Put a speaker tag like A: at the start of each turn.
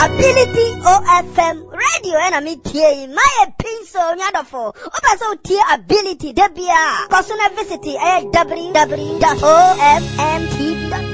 A: Ability OFM radio and I'm here. My pencil nyadofo. Opa so tie ability debia. Personal visit www.ofmtv.com.